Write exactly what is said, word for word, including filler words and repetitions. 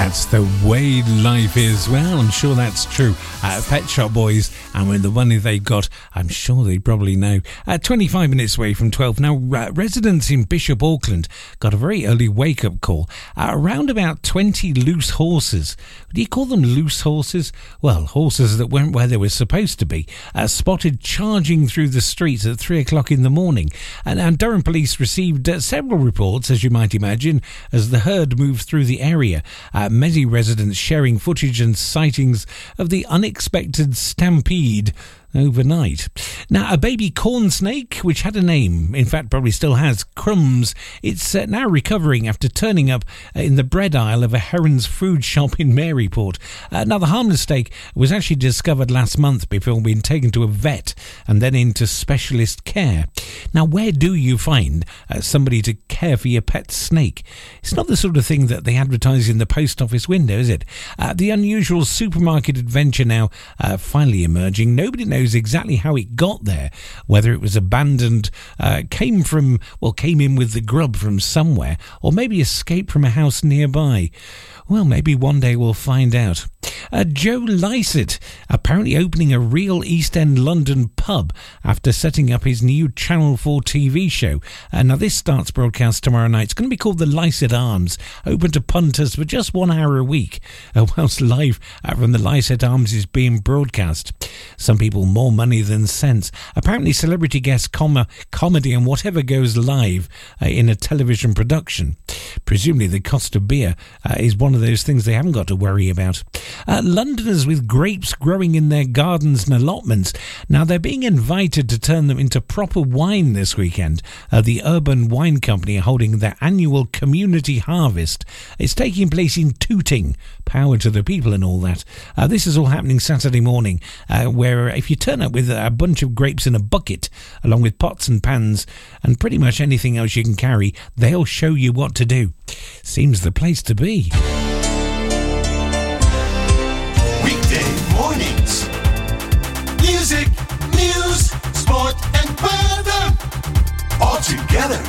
That's the way life is. Well, I'm sure that's true. Uh, Pet Shop Boys, and with the money they've got, I'm sure they probably know. Uh, twenty-five minutes away from twelve. Now, uh, residents in Bishop Auckland got a very early wake-up call. Uh, around about twenty loose horses. Do you call them loose horses? Well, horses that weren't where they were supposed to be, uh, spotted charging through the streets at three o'clock in the morning. And, and Durham Police received uh, several reports, as you might imagine, as the herd moved through the area. Uh, many residents sharing footage and sightings of the unexpected stampede overnight. Now, a baby corn snake, which had a name, in fact probably still has, Crumbs, it's uh, now recovering after turning up uh, in the bread aisle of a Heron's food shop in Maryport. Uh, now, the harmless snake was actually discovered last month before being taken to a vet and then into specialist care. Now, where do you find uh, somebody to care for your pet snake? It's not the sort of thing that they advertise in the post office window, is it? Uh, the unusual supermarket adventure now uh, finally emerging. Nobody knows exactly how it got there, whether it was abandoned, uh, came from, well, came in with the grub from somewhere, or maybe escaped from a house nearby. Well, maybe one day we'll find out. Uh, Joe Lycett apparently opening a real East End London pub after setting up his new Channel four T V show. Uh, now, this starts broadcast tomorrow night. It's going to be called the Lycett Arms, open to punters for just one hour a week, uh, whilst live uh, from the Lycett Arms is being broadcast. Some people more money than sense. Apparently, celebrity guest com- comedy and whatever goes live uh, in a television production. Presumably, the cost of beer uh, is one of those things they haven't got to worry about. Uh, Londoners with grapes growing in their gardens and allotments. Now, they're being invited to turn them into proper wine this weekend. Uh, the Urban Wine Company are holding their annual community harvest. It's taking place in Tooting. Power to the people and all that. Uh, this is all happening Saturday morning, uh, where if you turn up with a bunch of grapes in a bucket, along with pots and pans, and pretty much anything else you can carry, they'll show you what to do. Seems the place to be. Weekday mornings. Music, news, sport, and weather. All together